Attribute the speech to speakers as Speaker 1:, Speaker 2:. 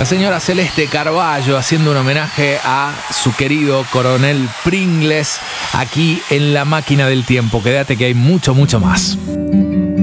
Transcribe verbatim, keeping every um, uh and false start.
Speaker 1: La señora Celeste Carballo haciendo un homenaje a su querido coronel Pringles aquí en La Máquina del Tiempo. Quédate que hay mucho, mucho más.